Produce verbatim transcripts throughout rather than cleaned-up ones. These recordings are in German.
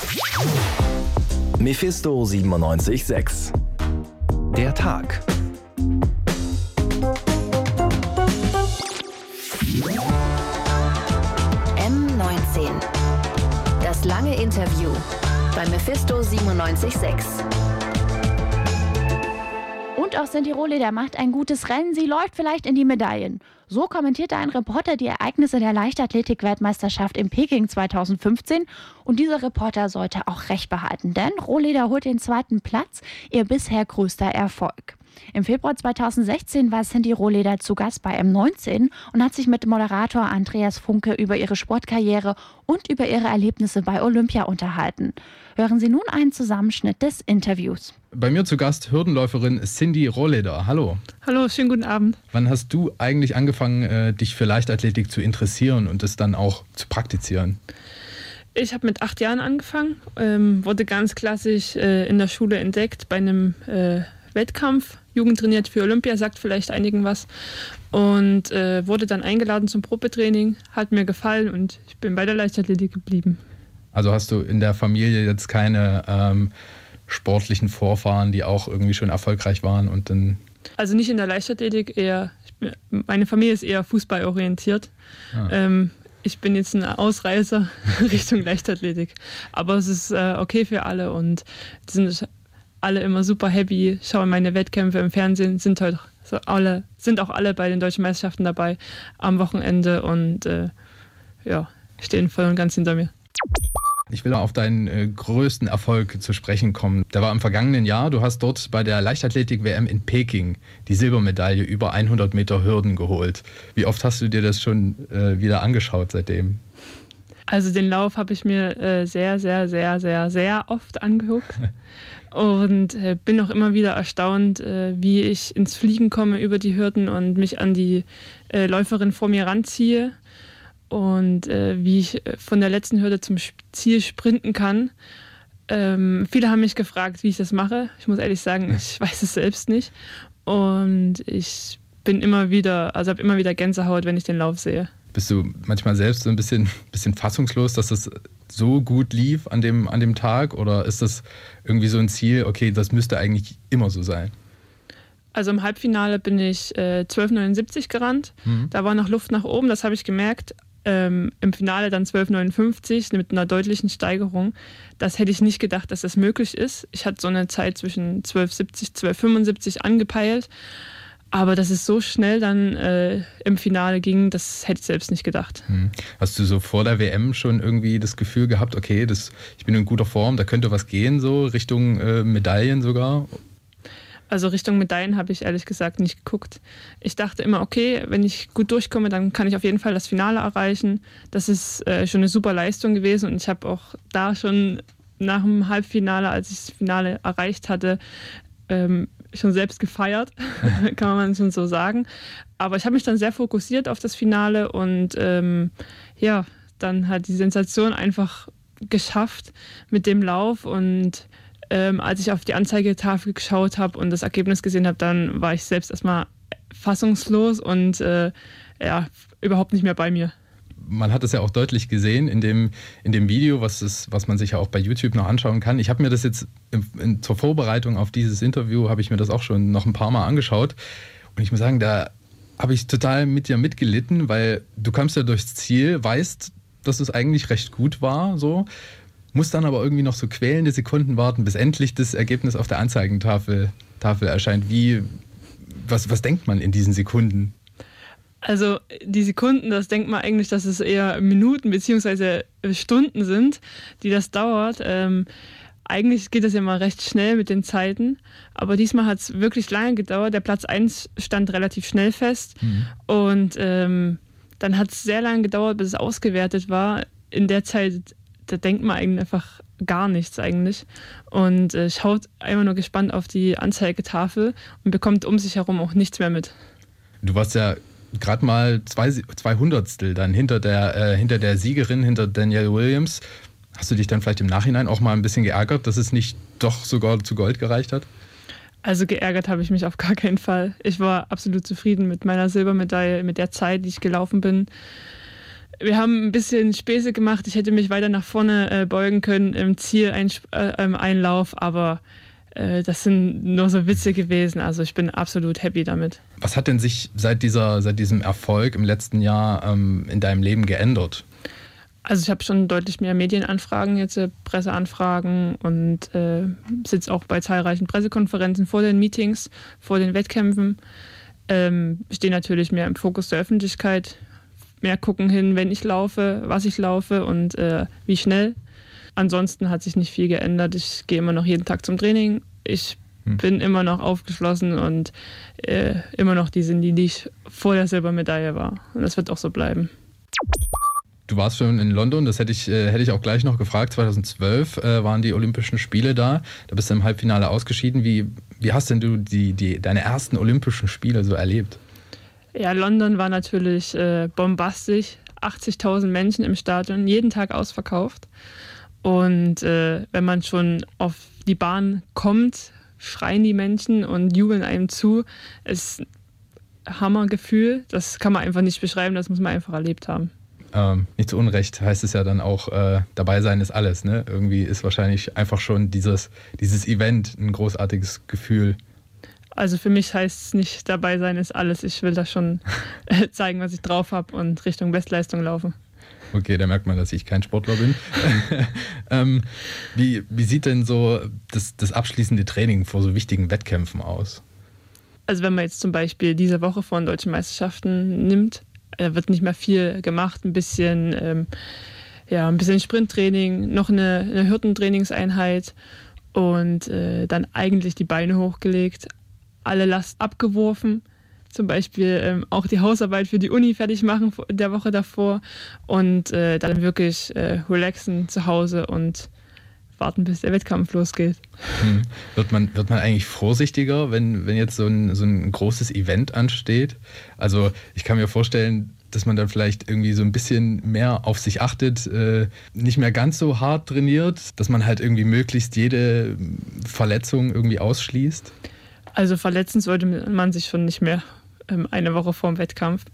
Mephisto siebenundneunzig Komma sechs. Der Tag. M neunzehn. Das lange Interview bei Mephisto siebenundneunzig Komma sechs. Und auch Cindy Rohleder macht ein gutes Rennen. Sie läuft vielleicht in die Medaillen. So kommentierte ein Reporter die Ereignisse der Leichtathletik-Weltmeisterschaft in Peking zweitausendfünfzehn. Und dieser Reporter sollte auch recht behalten, denn Rohleder holt den zweiten Platz, ihr bisher größter Erfolg. Im Februar zweitausendsechzehn war Cindy Rohleder zu Gast bei M neunzehn und hat sich mit Moderator Andreas Funke über ihre Sportkarriere und über ihre Erlebnisse bei Olympia unterhalten. Hören Sie nun einen Zusammenschnitt des Interviews. Bei mir zu Gast Hürdenläuferin Cindy Rohleder. Hallo. Hallo, schönen guten Abend. Wann hast du eigentlich angefangen, dich für Leichtathletik zu interessieren und es dann auch zu praktizieren? Ich habe mit acht Jahren angefangen, ähm, wurde ganz klassisch äh, in der Schule entdeckt bei einem äh, Wettkampf. Jugend trainiert für Olympia, sagt vielleicht einigen was. Und äh, wurde dann eingeladen zum Probetraining, hat mir gefallen und ich bin bei der Leichtathletik geblieben. Also hast du in der Familie jetzt keine ähm, sportlichen Vorfahren, die auch irgendwie schon erfolgreich waren und dann... Also nicht in der Leichtathletik, eher, ich bin, meine Familie ist eher fußballorientiert. Ah. Ähm, ich bin jetzt ein Ausreißer Richtung Leichtathletik. Aber es ist äh, okay für alle und die sind alle immer super happy, schauen meine Wettkämpfe im Fernsehen, sind heute so alle, sind auch alle bei den deutschen Meisterschaften dabei am Wochenende und äh, ja, stehen voll und ganz hinter mir. Ich will auf deinen äh, größten Erfolg zu sprechen kommen. Der war im vergangenen Jahr. Du hast dort bei der Leichtathletik-W M in Peking die Silbermedaille über hundert Meter Hürden geholt. Wie oft hast du dir das schon äh, wieder angeschaut seitdem? Also den Lauf habe ich mir äh, sehr, sehr, sehr, sehr, sehr oft angeguckt und äh, bin auch immer wieder erstaunt, äh, wie ich ins Fliegen komme über die Hürden und mich an die äh, Läuferin vor mir ranziehe. Und äh, wie ich von der letzten Hürde zum Ziel sprinten kann. Ähm, viele haben mich gefragt, wie ich das mache. Ich muss ehrlich sagen, ich weiß es selbst nicht. Und ich bin immer wieder, also habe immer wieder Gänsehaut, wenn ich den Lauf sehe. Bist du manchmal selbst so ein bisschen, bisschen fassungslos, dass das so gut lief an dem, an dem Tag? Oder ist das irgendwie so ein Ziel, okay, das müsste eigentlich immer so sein? Also im Halbfinale bin ich äh, zwölf neunundsiebzig gerannt. Mhm. Da war noch Luft nach oben, das habe ich gemerkt. Ähm, im Finale dann zwölf neunundfünfzig mit einer deutlichen Steigerung. Das hätte ich nicht gedacht, dass das möglich ist. Ich hatte so eine Zeit zwischen zwölf siebzig, zwölf fünfundsiebzig angepeilt. Aber dass es so schnell dann äh, im Finale ging, das hätte ich selbst nicht gedacht. Hm. Hast du so vor der W M schon irgendwie das Gefühl gehabt, okay, das, ich bin in guter Form, da könnte was gehen, so Richtung äh, Medaillen sogar? Also Richtung Medaillen habe ich ehrlich gesagt nicht geguckt. Ich dachte immer, okay, wenn ich gut durchkomme, dann kann ich auf jeden Fall das Finale erreichen. Das ist äh, schon eine super Leistung gewesen und ich habe auch da schon nach dem Halbfinale, als ich das Finale erreicht hatte, ähm, schon selbst gefeiert, kann man schon so sagen. Aber ich habe mich dann sehr fokussiert auf das Finale und ähm, ja, dann hat die Sensation einfach geschafft mit dem Lauf und Ähm, als ich auf die Anzeigetafel geschaut habe und das Ergebnis gesehen habe, dann war ich selbst erstmal fassungslos und äh, ja, überhaupt nicht mehr bei mir. Man hat es ja auch deutlich gesehen in dem, in dem Video, was, es, was man sich ja auch bei YouTube noch anschauen kann. Ich habe mir das jetzt in, in, zur Vorbereitung auf dieses Interview, habe ich mir das auch schon noch ein paar Mal angeschaut. Und ich muss sagen, da habe ich total mit dir mitgelitten, weil du kamst ja durchs Ziel, weißt, dass es eigentlich recht gut war, so. Muss dann aber irgendwie noch so quälende Sekunden warten, bis endlich das Ergebnis auf der Anzeigentafel Tafel erscheint. Wie, was, was denkt man in diesen Sekunden? Also die Sekunden, das denkt man eigentlich, dass es eher Minuten bzw. Stunden sind, die das dauert. Ähm, eigentlich geht das ja mal recht schnell mit den Zeiten, aber diesmal hat es wirklich lange gedauert. Der Platz eins stand relativ schnell fest mhm. und ähm, dann hat es sehr lange gedauert, bis es ausgewertet war. In der Zeit da denkt man eigentlich einfach gar nichts eigentlich und äh, schaut einfach nur gespannt auf die Anzeigetafel und bekommt um sich herum auch nichts mehr mit. Du warst ja gerade mal zwei, zwei Hundertstel dann hinter der, äh, hinter der Siegerin, hinter Danielle Williams. Hast du dich dann vielleicht im Nachhinein auch mal ein bisschen geärgert, dass es nicht doch sogar zu Gold gereicht hat? Also geärgert habe ich mich auf gar keinen Fall. Ich war absolut zufrieden mit meiner Silbermedaille, mit der Zeit, die ich gelaufen bin. Wir haben ein bisschen Späße gemacht. Ich hätte mich weiter nach vorne äh, beugen können im Zieleinlauf, aber äh, das sind nur so Witze gewesen. Also ich bin absolut happy damit. Was hat denn sich seit, dieser, seit diesem Erfolg im letzten Jahr ähm, in deinem Leben geändert? Also ich habe schon deutlich mehr Medienanfragen, jetzt äh, Presseanfragen und äh, sitze auch bei zahlreichen Pressekonferenzen vor den Meetings, vor den Wettkämpfen. Ähm, stehe natürlich mehr im Fokus der Öffentlichkeit, mehr gucken hin, wenn ich laufe, was ich laufe und äh, wie schnell. Ansonsten hat sich nicht viel geändert. Ich gehe immer noch jeden Tag zum Training. Ich hm. bin immer noch aufgeschlossen und äh, immer noch die Cindy, die ich vor der Silbermedaille war. Und das wird auch so bleiben. Du warst schon in London, das hätte ich, äh, hätte ich auch gleich noch gefragt. zweitausendzwölf äh, waren die Olympischen Spiele da. Da bist du im Halbfinale ausgeschieden. Wie, wie hast denn du die, die, deine ersten Olympischen Spiele so erlebt? Ja, London war natürlich äh, bombastisch. achtzigtausend Menschen im Stadion, jeden Tag ausverkauft. Und äh, wenn man schon auf die Bahn kommt, schreien die Menschen und jubeln einem zu. Es ist ein Hammergefühl. Das kann man einfach nicht beschreiben, das muss man einfach erlebt haben. Ähm, nicht zu Unrecht heißt es ja dann auch, äh, dabei sein ist alles. Ne? Irgendwie ist wahrscheinlich einfach schon dieses, dieses Event ein großartiges Gefühl. Also für mich heißt es nicht, dabei sein ist alles. Ich will da schon äh, zeigen, was ich drauf habe und Richtung Bestleistung laufen. Okay, da merkt man, dass ich kein Sportler bin. ähm, wie, wie sieht denn so das, das abschließende Training vor so wichtigen Wettkämpfen aus? Also wenn man jetzt zum Beispiel diese Woche vor den Deutschen Meisterschaften nimmt, da wird nicht mehr viel gemacht, ein bisschen, ähm, ja, ein bisschen Sprinttraining, noch eine, eine Hürdentrainingseinheit und äh, dann eigentlich die Beine hochgelegt, alle Last abgeworfen, zum Beispiel ähm, auch die Hausarbeit für die Uni fertig machen der Woche davor und äh, dann wirklich äh, relaxen zu Hause und warten, bis der Wettkampf losgeht. Hm. Wird man, wird man eigentlich vorsichtiger, wenn, wenn jetzt so ein, so ein großes Event ansteht? Also ich kann mir vorstellen, dass man dann vielleicht irgendwie so ein bisschen mehr auf sich achtet, äh, nicht mehr ganz so hart trainiert, dass man halt irgendwie möglichst jede Verletzung irgendwie ausschließt? Also verletzen sollte man sich schon nicht mehr ähm, eine Woche vor dem Wettkampf.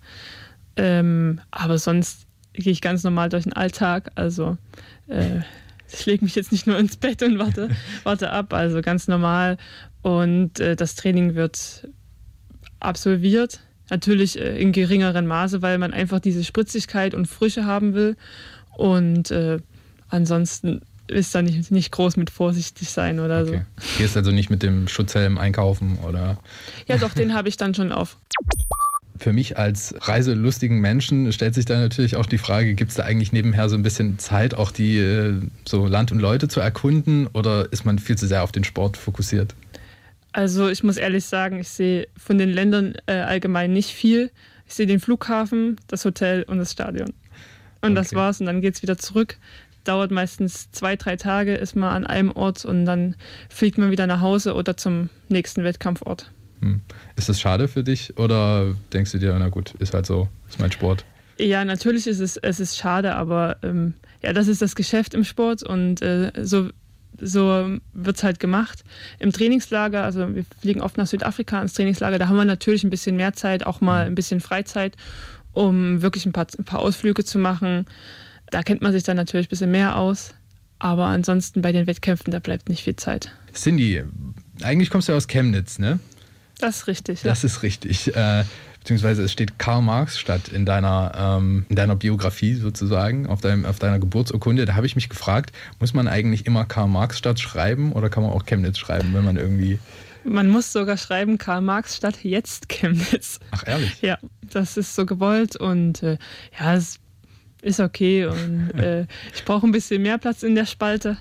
Ähm, aber sonst gehe ich ganz normal durch den Alltag. Also äh, ich lege mich jetzt nicht nur ins Bett und warte, warte ab, also ganz normal. Und äh, das Training wird absolviert. Natürlich äh, in geringerem Maße, weil man einfach diese Spritzigkeit und Frische haben will. Und äh, ansonsten ist da nicht, nicht groß mit vorsichtig sein oder okay. so. Du gehst also nicht mit dem Schutzhelm einkaufen, oder? Ja doch, den habe ich dann schon auf. Für mich als reiselustigen Menschen stellt sich da natürlich auch die Frage, gibt es da eigentlich nebenher so ein bisschen Zeit, auch die so Land und Leute zu erkunden, oder ist man viel zu sehr auf den Sport fokussiert? Also ich muss ehrlich sagen, ich sehe von den Ländern äh, allgemein nicht viel. Ich sehe den Flughafen, das Hotel und das Stadion. Und okay. das war's und dann geht's wieder zurück. Dauert meistens zwei, drei Tage, ist man an einem Ort und dann fliegt man wieder nach Hause oder zum nächsten Wettkampfort. Hm. Ist das schade für dich oder denkst du dir, na gut, ist halt so, ist mein Sport? Ja, natürlich ist es, es ist schade, aber ähm, ja, das ist das Geschäft im Sport und äh, so, so wird es halt gemacht. Im Trainingslager, also wir fliegen oft nach Südafrika ins Trainingslager, da haben wir natürlich ein bisschen mehr Zeit, auch mal ein bisschen Freizeit, um wirklich ein paar, ein paar Ausflüge zu machen. Da kennt man sich dann natürlich ein bisschen mehr aus, aber ansonsten bei den Wettkämpfen, da bleibt nicht viel Zeit. Cindy, eigentlich kommst du ja aus Chemnitz, ne? Das ist richtig. Das ja. ist richtig. Äh, beziehungsweise es steht Karl-Marx-Stadt in deiner, ähm, in deiner Biografie sozusagen, auf, deinem, auf deiner Geburtsurkunde. Da habe ich mich gefragt, muss man eigentlich immer Karl-Marx-Stadt schreiben oder kann man auch Chemnitz schreiben, wenn man irgendwie... Man muss sogar schreiben, Karl-Marx-Stadt, jetzt Chemnitz. Ach, ehrlich? Ja, das ist so gewollt und äh, ja, es ist okay und äh, ich brauche ein bisschen mehr Platz in der Spalte.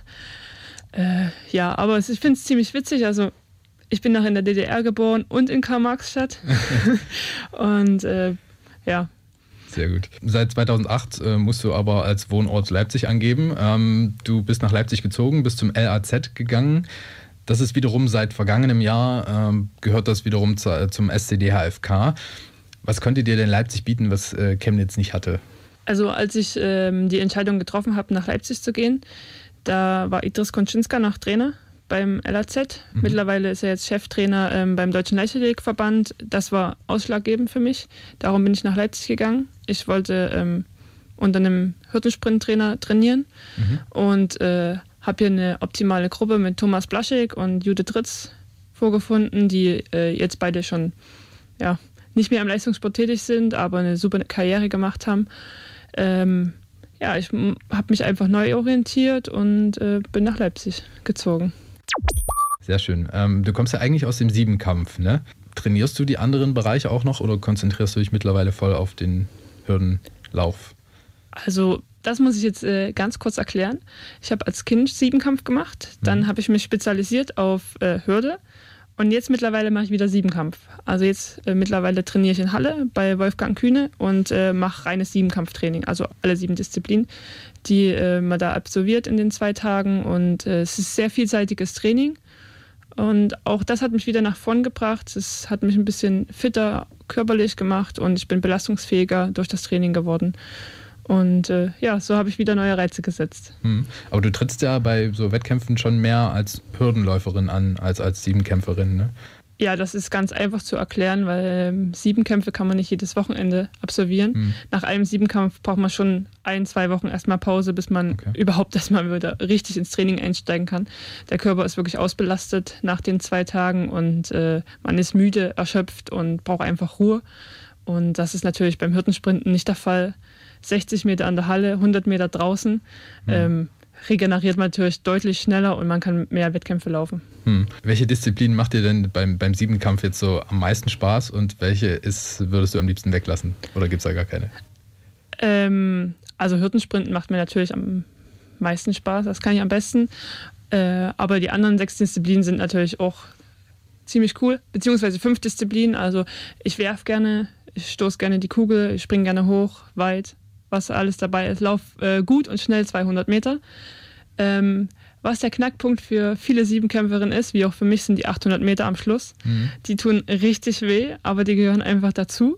Äh, ja, aber ich finde es ziemlich witzig, also ich bin noch in der D D R geboren und in Karl-Marx-Stadt. Und äh, ja. Sehr gut. Seit zweitausendacht äh, musst du aber als Wohnort Leipzig angeben. Ähm, du bist nach Leipzig gezogen, bist zum L A Z gegangen. Das ist wiederum seit vergangenem Jahr, ähm, gehört das wiederum zu, zum S C D H F K. Was konnte dir denn Leipzig bieten, was äh, Chemnitz nicht hatte? Also als ich ähm, die Entscheidung getroffen habe, nach Leipzig zu gehen, da war Idris Konczynska noch Trainer beim L A Z. Mhm. Mittlerweile ist er jetzt Cheftrainer ähm, beim Deutschen Leichtathletikverband. Das war ausschlaggebend für mich. Darum bin ich nach Leipzig gegangen. Ich wollte ähm, unter einem Hürdensprintrainer trainieren mhm. und äh, habe hier eine optimale Gruppe mit Thomas Blaschek und Judith Ritz vorgefunden, die äh, jetzt beide schon ja, nicht mehr im Leistungssport tätig sind, aber eine super Karriere gemacht haben. Ähm, ja, ich habe mich einfach neu orientiert und äh, bin nach Leipzig gezogen. Sehr schön. Ähm, du kommst ja eigentlich aus dem Siebenkampf, ne? Trainierst du die anderen Bereiche auch noch oder konzentrierst du dich mittlerweile voll auf den Hürdenlauf? Also das muss ich jetzt äh, ganz kurz erklären. Ich habe als Kind Siebenkampf gemacht, dann mhm. habe ich mich spezialisiert auf äh, Hürde und jetzt mittlerweile mache ich wieder Siebenkampf. Also jetzt äh, mittlerweile trainiere ich in Halle bei Wolfgang Kühne und äh, mache reines Siebenkampftraining, also alle sieben Disziplinen, die äh, man da absolviert in den zwei Tagen und äh, es ist sehr vielseitiges Training. Und auch das hat mich wieder nach vorn gebracht. Es hat mich ein bisschen fitter körperlich gemacht und ich bin belastungsfähiger durch das Training geworden. Und äh, ja, so habe ich wieder neue Reize gesetzt. Hm. Aber du trittst ja bei so Wettkämpfen schon mehr als Hürdenläuferin an, als als Siebenkämpferin, ne? Ja, das ist ganz einfach zu erklären, weil ähm, Siebenkämpfe kann man nicht jedes Wochenende absolvieren. Hm. Nach einem Siebenkampf braucht man schon ein, zwei Wochen erstmal Pause, bis man okay. überhaupt erstmal wieder richtig ins Training einsteigen kann. Der Körper ist wirklich ausbelastet nach den zwei Tagen und äh, man ist müde, erschöpft und braucht einfach Ruhe. Und das ist natürlich beim Hürdensprinten nicht der Fall. sechzig Meter an der Halle, hundert Meter draußen. Hm. Ähm, regeneriert man natürlich deutlich schneller und man kann mehr Wettkämpfe laufen. Hm. Welche Disziplin macht dir denn beim, beim Siebenkampf jetzt so am meisten Spaß und welche ist, würdest du am liebsten weglassen? Oder gibt es da gar keine? Ähm, also Hürdensprinten macht mir natürlich am meisten Spaß, das kann ich am besten. Äh, aber die anderen sechs Disziplinen sind natürlich auch ziemlich cool, beziehungsweise fünf Disziplinen. Also ich werfe gerne, ich stoße gerne die Kugel, ich springe gerne hoch, weit, was alles dabei ist. Lauf äh, gut und schnell zweihundert Meter. Ähm, was der Knackpunkt für viele Siebenkämpferinnen ist, wie auch für mich, sind die achthundert Meter am Schluss. Mhm. Die tun richtig weh, aber die gehören einfach dazu.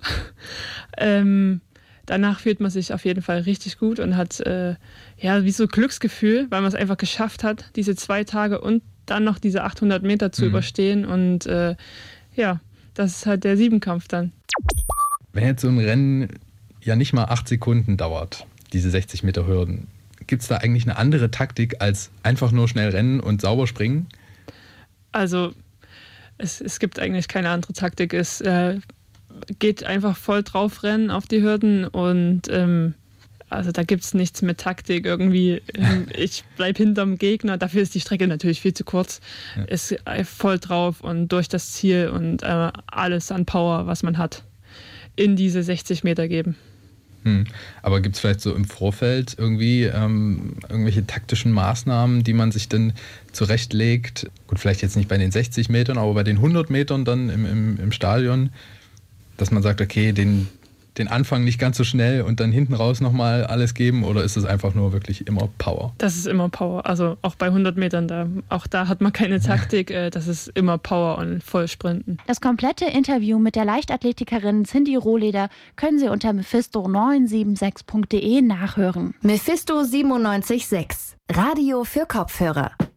ähm, danach fühlt man sich auf jeden Fall richtig gut und hat äh, ja wie so Glücksgefühl, weil man es einfach geschafft hat, diese zwei Tage und dann noch diese achthundert Meter zu mhm. überstehen. Und äh, ja, das ist halt der Siebenkampf dann. Wenn jetzt so ein Rennen ja nicht mal acht Sekunden dauert, diese sechzig Meter Hürden, gibt es da eigentlich eine andere Taktik als einfach nur schnell rennen und sauber springen? Also es, es gibt eigentlich keine andere Taktik. Es äh, geht einfach voll drauf rennen auf die Hürden und ähm, also da gibt es nichts mit Taktik irgendwie. Ähm, ich bleibe hinterm Gegner, dafür ist die Strecke natürlich viel zu kurz. Ja. Es ist voll drauf und durch das Ziel und äh, alles an Power, was man hat, in diese sechzig Meter geben. Hm. Aber gibt es vielleicht so im Vorfeld irgendwie ähm, irgendwelche taktischen Maßnahmen, die man sich dann zurechtlegt? Gut, vielleicht jetzt nicht bei den sechzig Metern, aber bei den hundert Metern dann im, im, im Stadion, dass man sagt, okay, den, den Anfang nicht ganz so schnell und dann hinten raus nochmal alles geben, oder ist es einfach nur wirklich immer Power? Das ist immer Power, also auch bei hundert Metern, da, auch da hat man keine Taktik, äh, das ist immer Power und voll sprinten. Das komplette Interview mit der Leichtathletikerin Cindy Rohleder können Sie unter mephisto neun sieben sechs punkt de nachhören. Mephisto siebenundneunzig Komma sechs, Radio für Kopfhörer.